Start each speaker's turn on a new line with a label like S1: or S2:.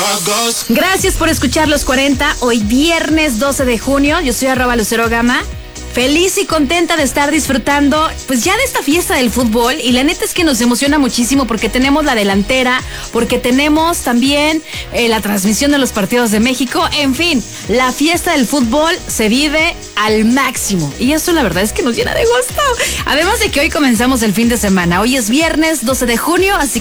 S1: Gracias por escuchar Los 40. Hoy viernes 12 de junio. Yo soy @LuceroGama. Feliz y contenta de estar disfrutando pues ya de esta fiesta del fútbol, y la neta es que nos emociona muchísimo porque tenemos la delantera, porque tenemos también la transmisión de los partidos de México. En fin, la fiesta del fútbol se vive al máximo y eso la verdad es que nos llena de gusto. Además de que hoy comenzamos el fin de semana. Hoy es viernes 12 de junio, así